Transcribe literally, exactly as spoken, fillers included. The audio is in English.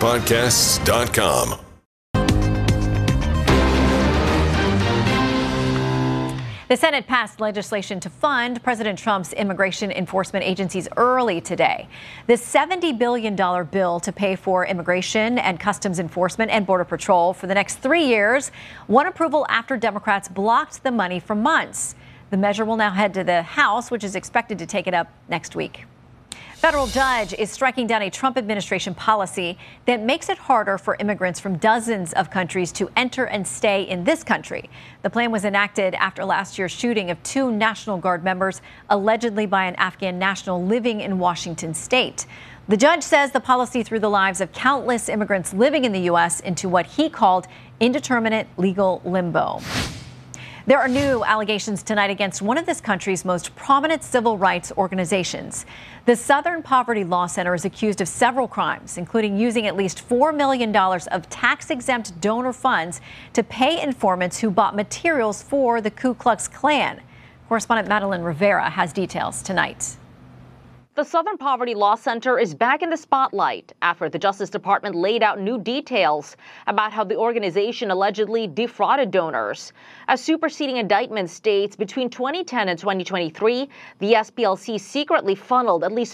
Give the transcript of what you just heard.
podcasts dot com. The Senate passed legislation to fund President Trump's immigration enforcement agencies early today. This seventy billion dollars bill to pay for immigration and customs enforcement and Border Patrol for the next three years won approval after Democrats blocked the money for months. The measure will now head to the House, which is expected to take it up next week. Federal judge is striking down a Trump administration policy that makes it harder for immigrants from dozens of countries to enter and stay in this country. The plan was enacted after last year's shooting of two National Guard members, allegedly by an Afghan national living in Washington state. The judge says the policy threw the lives of countless immigrants living in the U S into what he called indeterminate legal limbo. There are new allegations tonight against one of this country's most prominent civil rights organizations. The Southern Poverty Law Center is accused of several crimes, including using at least four million dollars of tax-exempt donor funds to pay informants who bought materials for the Ku Klux Klan. Correspondent Madeline Rivera has details tonight. The Southern Poverty Law Center is back in the spotlight after the Justice Department laid out new details about how the organization allegedly defrauded donors. A superseding indictment states between twenty ten and twenty twenty-three, the S P L C secretly funneled at least